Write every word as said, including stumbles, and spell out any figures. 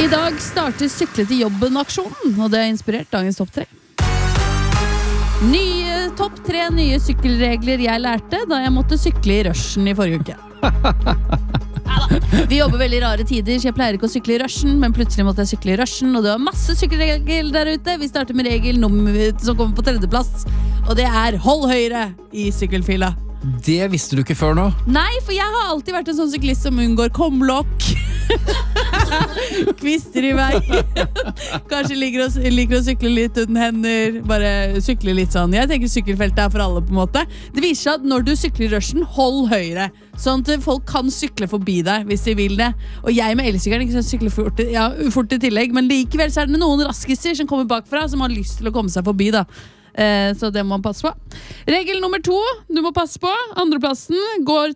I dag starter Sykle til jobben-aksjonen, og det har inspirert dagens topp tre. Nye topp tre nye sykkelregler jeg lærte da jeg måtte sykle i rushen i forrige uke. Vi jobber veldig rare tider, så jeg pleier ikke å sykle i rushen, men plutselig måtte jeg sykle i rushen, og det var masse sykkelregler der ute. Vi starter med regel nummer som kommer på tredjeplass, og det er hold høyre i sykkelfila. Det visste du ikke før nå? Nei, for jeg har alltid vært en sånn syklist som unngår komlokk. Kvister i vei. Kanskje liker å, liker å sykle litt uten hender. Bare sykle litt sånn. Jeg tenker sykkelfeltet er for alle på en måte. Det viser seg at når du sykler i rushen, hold høyre. Sånn at folk kan sykle forbi deg hvis de vil det. Og jeg med elsykkelen ikke så sykle fort, ja, fort i tillegg. Men likevel så er det noen raskiser som kommer bakfra som har lyst til å komme seg forbi da. Så det må man passe på. Regel nummer to du må passe på. Andreplassen går